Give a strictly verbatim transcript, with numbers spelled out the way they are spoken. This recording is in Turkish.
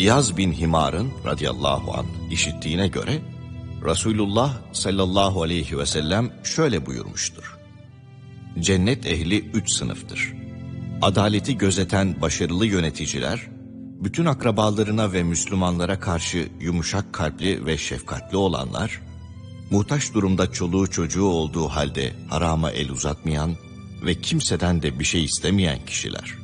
İyaz bin Himar'ın radıyallahu anh işittiğine göre Resulullah sallallahu aleyhi ve sellem şöyle buyurmuştur. Cennet ehli üç sınıftır. Adaleti gözeten başarılı yöneticiler, bütün akrabalarına ve Müslümanlara karşı yumuşak kalpli ve şefkatli olanlar, muhtaç durumda çoluğu çocuğu olduğu halde harama el uzatmayan ve kimseden de bir şey istemeyen kişiler.